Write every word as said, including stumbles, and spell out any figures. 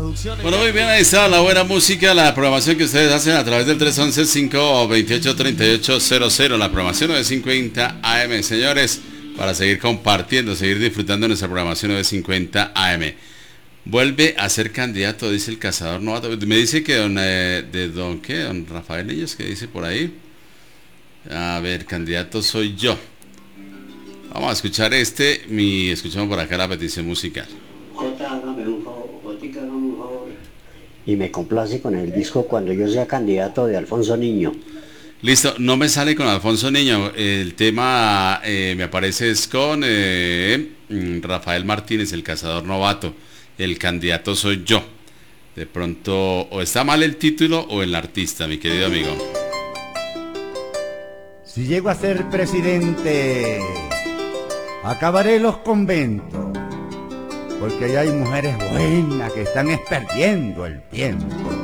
Bueno, muy bien, ahí está la buena música, la programación que ustedes hacen a través del tres once, cinco veintiocho, treinta y ocho cero cero, la programación novecientos cincuenta A M, señores, para seguir compartiendo, seguir disfrutando de nuestra programación novecientos cincuenta A M. Vuelve a ser candidato, dice el cazador novato. Me dice que don, eh, de don, ¿qué? Don Rafael Niños, ¿qué dice por ahí? A ver, candidato soy yo. Vamos a escuchar este, mi, escuchamos por acá la petición musical. Jota, hágame un favor, Jotica, hágame un favor. Y me complace con el disco Cuando yo sea candidato de Alfonso Niño. Listo, no me sale con Alfonso Niño. El tema eh, me aparece es con eh, Rafael Martínez, el cazador novato. El candidato soy yo. De pronto, o está mal el título o el artista, mi querido amigo. Si llego a ser presidente, acabaré los conventos, porque ya hay mujeres buenas que están perdiendo el tiempo.